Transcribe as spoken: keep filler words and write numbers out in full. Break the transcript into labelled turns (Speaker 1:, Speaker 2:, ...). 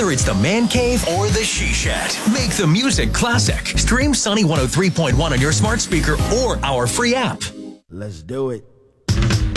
Speaker 1: Whether it's the man cave or the she shed, make the music classic. Stream Sunny one oh three point one on your smart speaker or our free app.
Speaker 2: Let's do it.